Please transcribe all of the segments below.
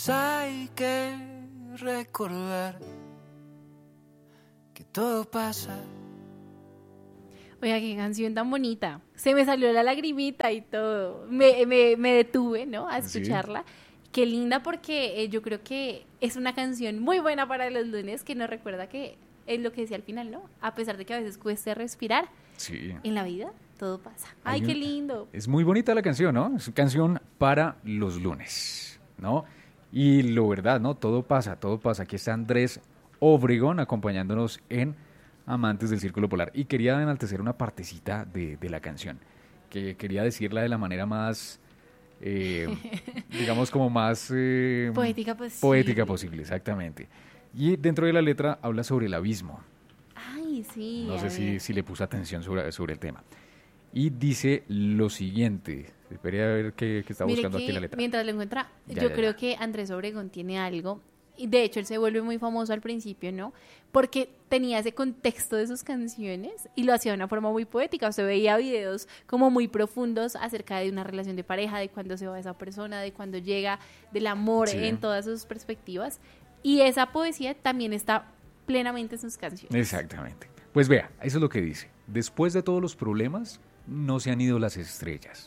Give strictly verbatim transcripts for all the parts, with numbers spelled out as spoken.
veces hay que recordar que todo pasa. Oiga, qué canción tan bonita. Se me salió la lagrimita y todo. Me, me, me detuve, ¿no? A escucharla. Sí. Qué linda, porque eh, yo creo que es una canción muy buena para los lunes, que nos recuerda que es lo que decía al final, ¿no? A pesar de que a veces cueste respirar, sí, en la vida todo pasa. Ay, un... qué lindo. Es muy bonita la canción, ¿no? Es una canción para los lunes, ¿no? Y lo verdad, ¿no? Todo pasa, todo pasa. Aquí está Andrés Obregón acompañándonos en Amantes del Círculo Polar. Y quería enaltecer una partecita de, de la canción, que quería decirla de la manera más, eh, digamos, como más... Eh, poética posible. Poética posible, exactamente. Y dentro de la letra habla sobre el abismo. Ay, sí. No sé si, si le puse atención sobre, sobre el tema. Y dice lo siguiente. Esperé a ver qué, qué está Mire buscando que, aquí la letra. Mientras lo encuentra, ya, yo ya, creo ya. que Andrés Obregón tiene algo. Y de hecho, él se vuelve muy famoso al principio, ¿no? Porque tenía ese contexto de sus canciones y lo hacía de una forma muy poética. Usted veía videos como muy profundos acerca de una relación de pareja, de cuando se va esa persona, de cuando llega, del amor, sí, en todas sus perspectivas. Y esa poesía también está plenamente en sus canciones. Exactamente. Pues vea, eso es lo que dice. Después de todos los problemas, no se han ido las estrellas.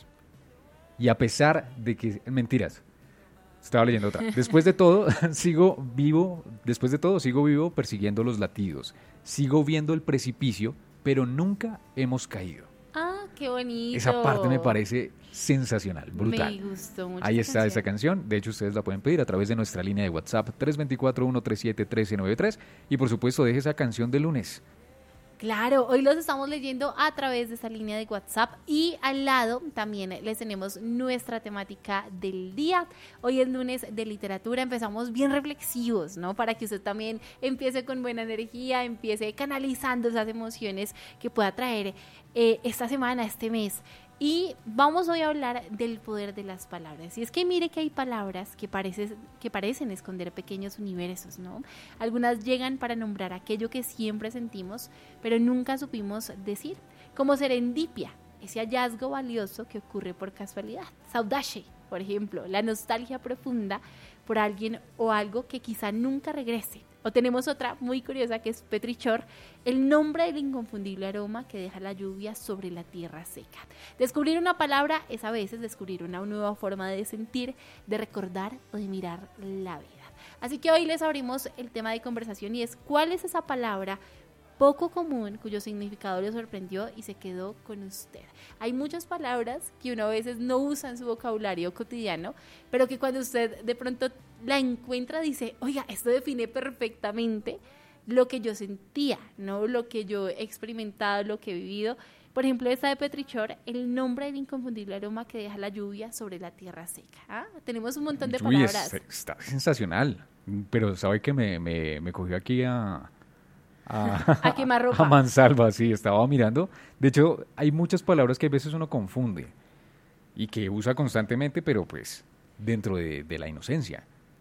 Y a pesar de que... Mentiras. Estaba leyendo otra. Después de todo, sigo vivo, después de todo, sigo vivo persiguiendo los latidos. Sigo viendo el precipicio, pero nunca hemos caído. Ah, qué bonito. Esa parte me parece sensacional, brutal. Me gustó mucho. Ahí está esa canción. De hecho, ustedes la pueden pedir a través de nuestra línea de WhatsApp tres dos cuatro, uno tres siete, uno tres nueve tres. Y por supuesto, deje esa canción de lunes. Claro, hoy los estamos leyendo a través de esa línea de WhatsApp y al lado también les tenemos nuestra temática del día. Hoy es lunes de literatura, empezamos bien reflexivos, ¿no? Para que usted también empiece con buena energía, empiece canalizando esas emociones que pueda traer eh, esta semana, este mes. Y vamos hoy a hablar del poder de las palabras. Y es que mire que hay palabras que, parece, que parecen esconder pequeños universos, ¿no? Algunas llegan para nombrar aquello que siempre sentimos, pero nunca supimos decir, como serendipia, ese hallazgo valioso que ocurre por casualidad. Saudache, por ejemplo, la nostalgia profunda por alguien o algo que quizá nunca regrese. O tenemos otra muy curiosa que es petrichor, el nombre del inconfundible aroma que deja la lluvia sobre la tierra seca. Descubrir una palabra es a veces descubrir una nueva forma de sentir, de recordar o de mirar la vida. Así que hoy les abrimos el tema de conversación y es ¿cuál es esa palabra poco común cuyo significado le sorprendió y se quedó con usted? Hay muchas palabras que uno a veces no usa en su vocabulario cotidiano, pero que cuando usted de pronto la encuentra dice, oiga, esto define perfectamente lo que yo sentía, ¿no? Lo que yo he experimentado, lo que he vivido. Por ejemplo, esta de petrichor, el nombre del inconfundible aroma que deja la lluvia sobre la tierra seca. ¿Ah? Tenemos un montón de Uy, palabras. Es, está sensacional, pero ¿sabe que me, me, me cogió aquí a... A, a quemar ropa. A mansalva, sí, estaba mirando. De hecho, hay muchas palabras que a veces uno confunde y que usa constantemente, pero pues dentro de, de la inocencia.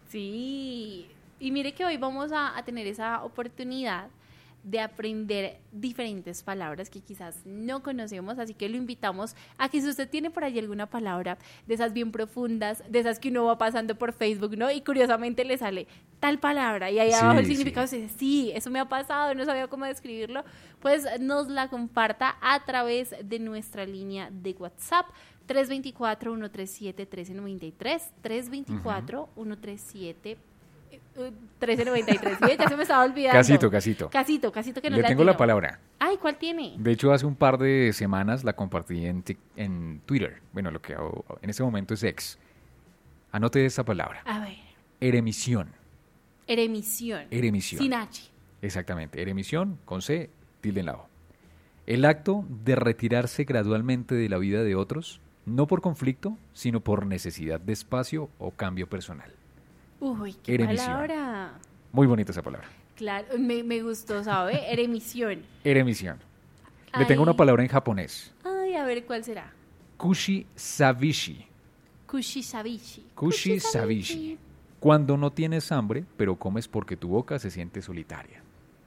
Sí, y mire que hoy vamos a, a tener esa oportunidad de aprender diferentes palabras que quizás no conocemos, así que lo invitamos a que si usted tiene por ahí alguna palabra de esas bien profundas, de esas que uno va pasando por Facebook, ¿no? Y curiosamente le sale tal palabra y ahí abajo sí, el significado sí. dice, sí, eso me ha pasado, no sabía cómo describirlo, pues nos la comparta a través de nuestra línea de WhatsApp tres dos cuatro, uno tres siete, uno tres nueve tres, tres dos cuatro, uno tres siete, trece noventa y tres, ¿sí? Ya se me estaba olvidando. Casito, casito. Casito, casito que no le le tengo atino. La palabra. Ay, ¿cuál tiene? De hecho, hace un par de semanas la compartí en, en Twitter. Bueno, lo que hago en este momento es ex. Anote esta palabra. A ver. Eremisión. Eremisión. Eremisión. Sin H. Exactamente. Eremisión con C, tilde en la O. El acto de retirarse gradualmente de la vida de otros, no por conflicto, sino por necesidad de espacio o cambio personal. Uy, qué Eremisión. Palabra. Muy bonita esa palabra. Claro, me, me gustó, ¿sabe? Eremisión. Eremisión. Le Ay. tengo una palabra en japonés. Ay, a ver, ¿cuál será? Kushi sabishi. Kushi sabishi. Kushi sabishi. Cuando no tienes hambre, pero comes porque tu boca se siente solitaria.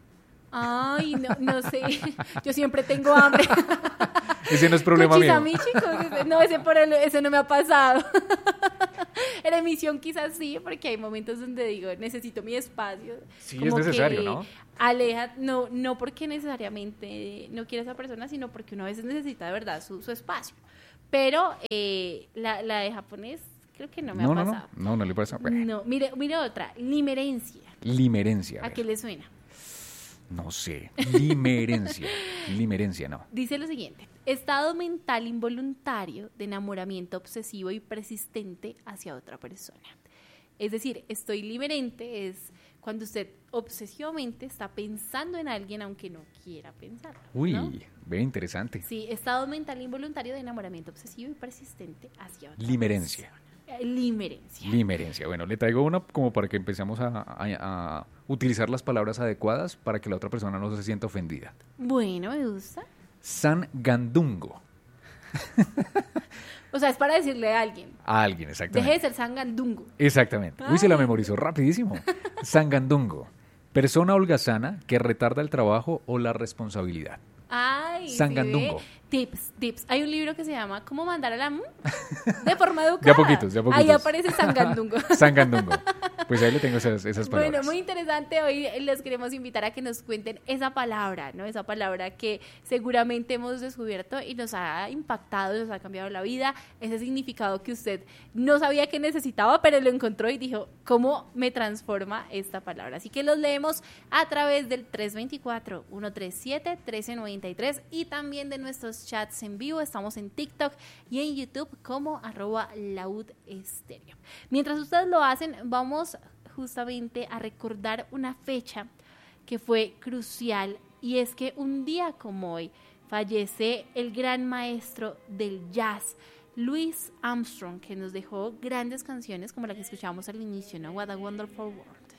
Ay, no, no sé. Yo siempre tengo hambre. Ese no es problema mío. No, ese, por el, ese no me ha pasado. En emisión quizás sí, porque hay momentos donde digo, necesito mi espacio. Sí, como es necesario, que ¿no? Aleja, no, no porque necesariamente no quiera a esa persona, sino porque uno a veces necesita de verdad su, su espacio. Pero eh, la, la de japonés creo que no me no, ha no, pasado. no, no, no le pasa. Bueno. No, mire, mire otra, limerencia. Limerencia. a ¿A ver. qué le suena? No sé. Limerencia. Limerencia, no. Dice lo siguiente: estado mental involuntario de enamoramiento obsesivo y persistente hacia otra persona. Es decir, estoy limerente es cuando usted obsesivamente está pensando en alguien aunque no quiera pensarlo, Uy, ¿no? ve interesante. Sí, estado mental involuntario de enamoramiento obsesivo y persistente hacia otra Limerencia. persona. Eh, Limerencia. Limerencia. Bueno, le traigo una como para que empecemos a, a- a utilizar las palabras adecuadas para que la otra persona no se sienta ofendida. Bueno, me gusta. Sangandungo. O sea, es para decirle a alguien, A alguien, exactamente. deje de ser sangandungo. Exactamente. Uy, se la Ay. memorizó rapidísimo. Sangandungo. Persona holgazana que retarda el trabajo o la responsabilidad. Ay, ¿sí Sangandungo. ve? Tips, tips. Hay un libro que se llama ¿Cómo mandar a la M? De forma educada. De a poquitos, de a poquitos. Ahí aparece Sangandungo. Sangandungo. Pues ahí le tengo esas, esas palabras. Bueno, muy interesante. Hoy les queremos invitar a que nos cuenten esa palabra, ¿no? Esa palabra que seguramente hemos descubierto y nos ha impactado, nos ha cambiado la vida. Ese significado que usted no sabía que necesitaba, pero lo encontró y dijo, ¿cómo me transforma esta palabra? Así que los leemos a través del tres dos cuatro, uno tres siete, uno tres nueve tres y también de nuestros chats en vivo. Estamos en TikTok y en YouTube como arroba laud estéreo. Mientras ustedes lo hacen, vamos justamente a recordar una fecha que fue crucial, y es que un día como hoy fallece el gran maestro del jazz, Louis Armstrong, que nos dejó grandes canciones como la que escuchamos al inicio, ¿no? What a Wonderful World.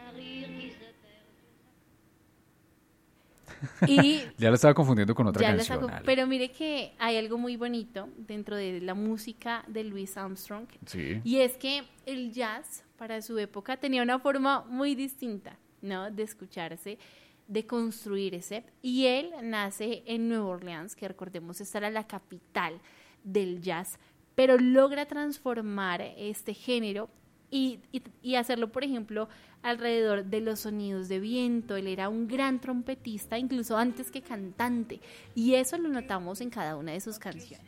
Y Ya lo estaba confundiendo con otra ya canción. la saco, Ale. pero mire que hay algo muy bonito dentro de la música de Louis Armstrong, Sí. y es que el jazz para su época tenía una forma muy distinta, ¿no? De escucharse, de construirse, y él nace en Nueva Orleans, que recordemos esta era la capital del jazz, pero logra transformar este género y, y, y hacerlo, por ejemplo, alrededor de los sonidos de viento. Él era un gran trompetista, incluso antes que cantante, y eso lo notamos en cada una de sus canciones.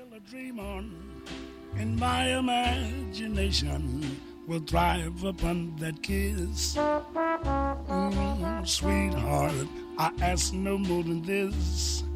In my imagination will thrive upon that kiss. Mm, sweetheart, I ask no more than this.